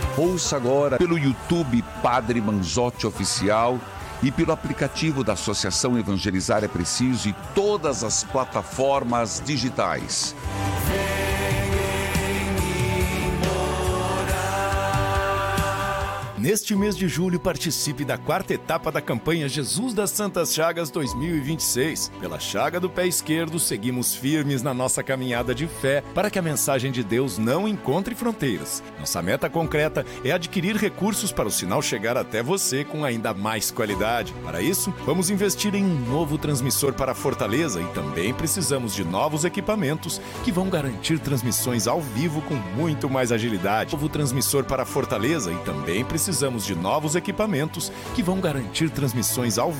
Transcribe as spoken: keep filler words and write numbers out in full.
Ouça agora pelo YouTube Padre Manzotti Oficial e pelo aplicativo da Associação Evangelizar é Preciso e todas as plataformas digitais. Neste mês de julho, participe da quarta etapa da campanha Jesus das Santas Chagas dois mil e vinte e seis. Pela chaga do pé esquerdo, seguimos firmes na nossa caminhada de fé para que a mensagem de Deus não encontre fronteiras. Nossa meta concreta é adquirir recursos para o sinal chegar até você com ainda mais qualidade. Para isso, vamos investir em um novo transmissor para Fortaleza e também precisamos de novos equipamentos que vão garantir transmissões ao vivo com muito mais agilidade. Novo transmissor para Fortaleza e também precisamos Precisamos de novos equipamentos que vão garantir transmissões ao vivo